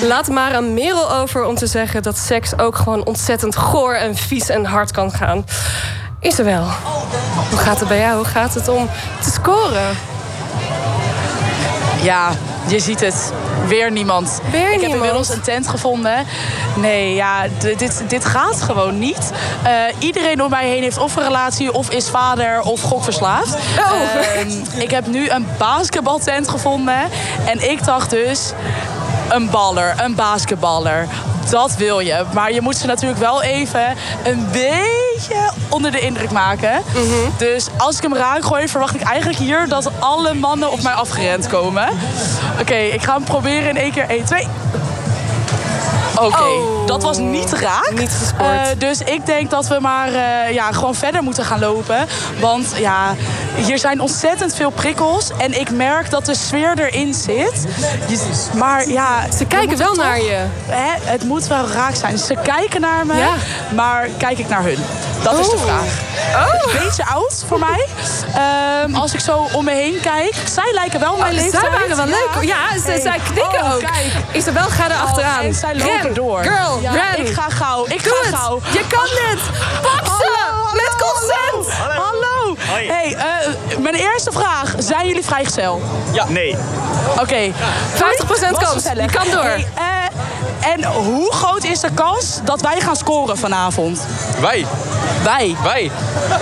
Laat maar aan Merel over om te zeggen dat seks ook gewoon ontzettend goor en vies en hard kan gaan. Isabel, hoe gaat het bij jou? Hoe gaat het om te scoren? Ja, je ziet het. Weer niemand. Ik heb inmiddels een tent gevonden. Nee, ja, dit gaat gewoon niet. Iedereen om mij heen heeft of een relatie, of is vader, of gokverslaafd. Ik heb nu een basketbaltent gevonden. En ik dacht dus, een baller, een basketballer. Dat wil je. Maar je moet ze natuurlijk wel even een beetje onder de indruk maken. Dus als ik hem raak gooi, verwacht ik eigenlijk hier dat alle mannen op mij afgerend komen. Oké, ik ga hem proberen in 1 keer. 1, 2. Oké, dat was niet raak. Niet gescoord. Dus ik denk dat we maar gewoon verder moeten gaan lopen. Want ja, hier zijn ontzettend veel prikkels. En ik merk dat de sfeer erin zit. Maar ja... Ze kijken wel naar je. Het moet wel raak zijn. Ze kijken naar me, maar kijk ik naar hun? Dat is de vraag. Een beetje oud voor mij. Als ik zo om me heen kijk. Zij lijken wel mijn leeftijd. Zij waren wel leuk. Ja, zij knikken ook. Kijk. Isabel, ga er achteraan. En zij lopen door. Girl, ren. Ik ga gauw. Doe het. Je kan dit. Pak ze. Met consent. Hallo. Hey, mijn eerste vraag. Zijn jullie vrijgezel? Ja. Nee. Oké. 50% kans. Je kan door. Hey, en hoe groot is de kans dat wij gaan scoren vanavond? Wij? Wij.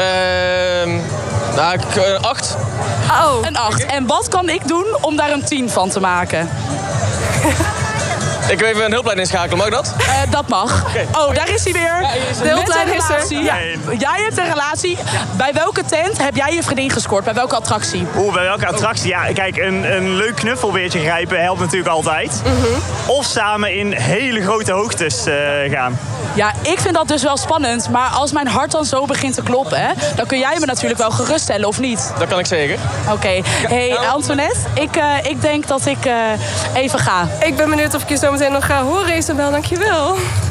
Nou, 8. Een 8. En wat kan ik doen om daar een 10 van te maken? Ik wil even een hulplijn inschakelen, mag dat? Dat mag. Okay. Daar is hij weer. De hulplijn is er. Ja. Jij hebt een relatie. Bij welke tent heb jij je vriendin gescoord? Bij welke attractie? Bij welke attractie? Ja, kijk, een leuk knuffelbeertje grijpen helpt natuurlijk altijd. Of samen in hele grote hoogtes gaan. Ja, ik vind dat dus wel spannend. Maar als mijn hart dan zo begint te kloppen, dan kun jij me natuurlijk wel geruststellen, of niet? Dat kan ik zeker. Oké. Hey, Antoinette, ik denk dat ik even ga. Ik ben benieuwd of ik je zo meteen nog ga horen, Isabel. Dankjewel.